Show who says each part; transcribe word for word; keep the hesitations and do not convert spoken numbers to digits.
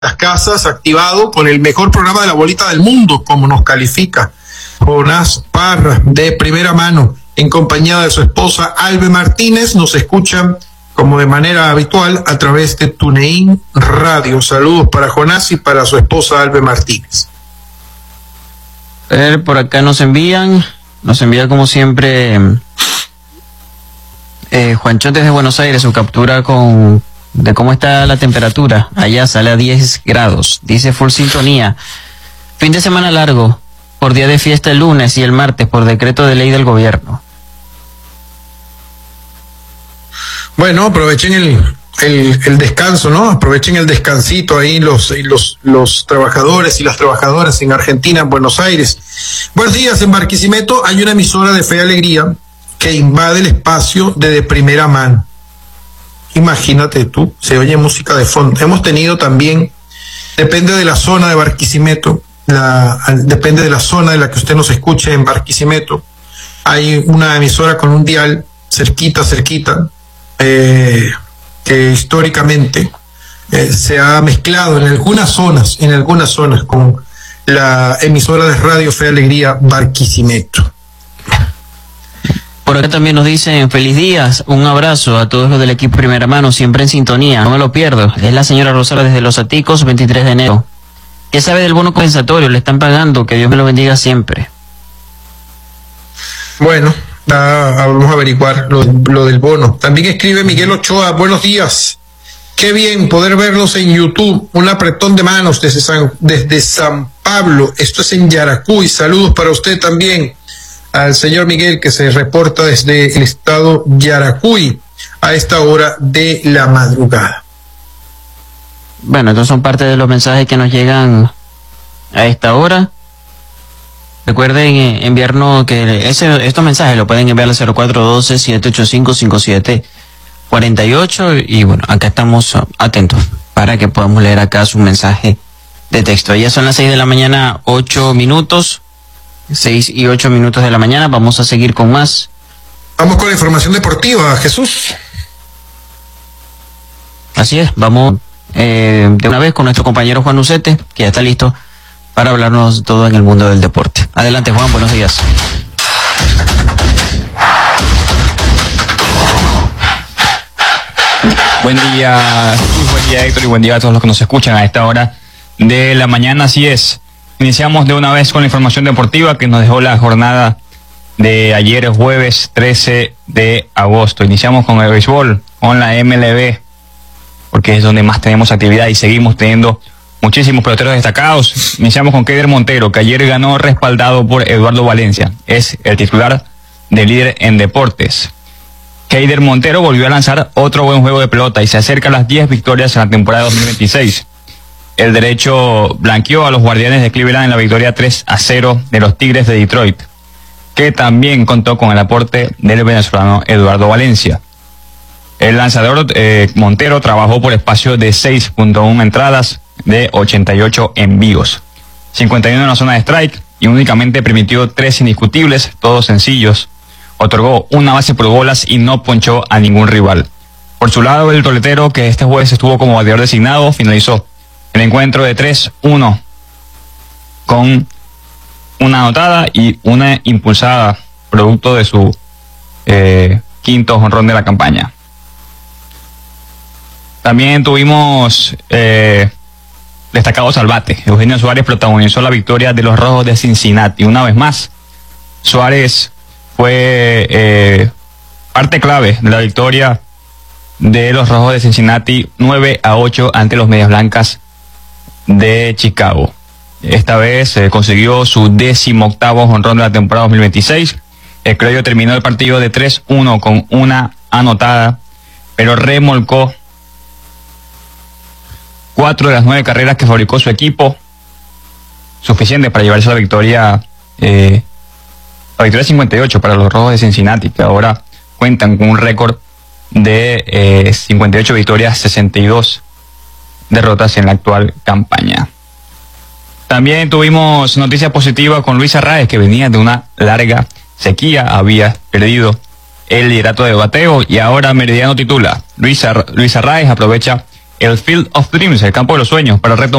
Speaker 1: las casas, activado con el mejor programa de la bolita del mundo, como nos califica Jonás Parra, de primera mano, en compañía de su esposa Albe Martínez. Nos escuchan como de manera habitual a través de TuneIn Radio. Saludos para Jonás y para su esposa Albe Martínez.
Speaker 2: Eh, por acá nos envían, nos envía como siempre eh, Juancho desde Buenos Aires, su captura con de cómo está la temperatura. Allá sale a diez grados, dice full sintonía. Fin de semana largo, por día de fiesta el lunes y el martes por decreto de ley del gobierno.
Speaker 1: Bueno, aprovechen el, el, el descanso, ¿no? Aprovechen el descansito ahí los, los, los trabajadores y las trabajadoras en Argentina, en Buenos Aires. Buenos días, en Barquisimeto hay una emisora de Fe y Alegría que invade el espacio de, de primera mano. Imagínate tú, se oye música de fondo. Hemos tenido también, depende de la zona de Barquisimeto, la, depende de la zona de la que usted nos escuche en Barquisimeto, hay una emisora con un dial cerquita, cerquita, eh, que históricamente eh, se ha mezclado en algunas zonas, en algunas zonas con la emisora de Radio Fe y Alegría Barquisimeto.
Speaker 2: Por acá también nos dicen feliz días, un abrazo a todos los del equipo Primera Mano, siempre en sintonía, no me lo pierdo. Es la señora Rosario desde Los Aticos, veintitrés de enero. ¿Qué sabe del bono compensatorio? Le están pagando, que Dios me lo bendiga siempre.
Speaker 1: Bueno, ya vamos a averiguar lo, lo del bono. También escribe Miguel Ochoa, buenos días. Qué bien poder verlos en YouTube, un apretón de manos desde San, desde San Pablo, esto es en Yaracuy. Saludos para usted también, al señor Miguel, que se reporta desde el estado Yaracuy a esta hora de la madrugada.
Speaker 2: Bueno, estos son parte de los mensajes que nos llegan a esta hora. Recuerden eh, enviarnos que ese, estos mensajes lo pueden enviar al cero cuatro uno dos, siete ocho cinco, cinco siete cuatro ocho y bueno, acá estamos atentos para que podamos leer acá su mensaje de texto. Ya son las seis de la mañana, ocho minutos. Seis y ocho minutos de la mañana, vamos a seguir con más.
Speaker 1: Vamos con la información deportiva, Jesús.
Speaker 2: Así es, vamos eh, de una vez con nuestro compañero Juan Ucete, que ya está listo para hablarnos todo en el mundo del deporte. Adelante, Juan, buenos días.
Speaker 3: Buen día, buen día Héctor, y buen día a todos los que nos escuchan a esta hora de la mañana. Así es. Iniciamos de una vez con la información deportiva que nos dejó la jornada de ayer, jueves trece de agosto. Iniciamos con el béisbol, con la M L B, porque es donde más tenemos actividad y seguimos teniendo muchísimos peloteros destacados. Iniciamos con Keider Montero, que ayer ganó respaldado por Eduardo Valencia. Es el titular de líder en deportes. Keider Montero volvió a lanzar otro buen juego de pelota y se acerca a las diez victorias en la temporada dos mil veintiséis. El derecho blanqueó a los Guardianes de Cleveland en la victoria tres a cero de los Tigres de Detroit, que también contó con el aporte del venezolano Eduardo Valencia. El lanzador eh, Montero trabajó por espacio de seis punto uno entradas de ochenta y ocho envíos, cincuenta y uno en la zona de strike y únicamente permitió tres indiscutibles, todos sencillos. Otorgó una base por bolas y no ponchó a ningún rival. Por su lado, el toletero, que este jueves estuvo como bateador designado, finalizó el encuentro de tres uno con una anotada y una impulsada, producto de su eh, quinto jonrón de la campaña. También tuvimos eh, destacados al bate. Eugenio Suárez protagonizó la victoria de los Rojos de Cincinnati. Una vez más, Suárez fue eh, parte clave de la victoria de los Rojos de Cincinnati nueve a ocho ante los Medias Blancas de Chicago. Esta vez eh, consiguió su décimo octavo jonrón de la temporada dos mil veintiséis. El criollo terminó el partido de tres uno con una anotada, pero remolcó cuatro de las nueve carreras que fabricó su equipo, suficiente para llevarse la victoria, eh, la victoria cincuenta y ocho para los Rojos de Cincinnati, que ahora cuentan con un récord de eh, cincuenta y ocho victorias, sesenta y dos derrotas en la actual campaña. También tuvimos noticia positiva con Luis Arraez, que venía de una larga sequía, había perdido el liderato de bateo y ahora Meridiano titula. Luis, Ar- Luis Arraez aprovecha el Field of Dreams, el campo de los sueños, para retomar